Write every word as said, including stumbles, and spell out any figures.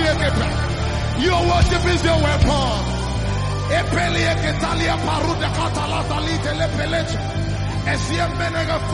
Your worship is your weapon. Epelie ketalia parude katala dalite lepeleche. Esiem menega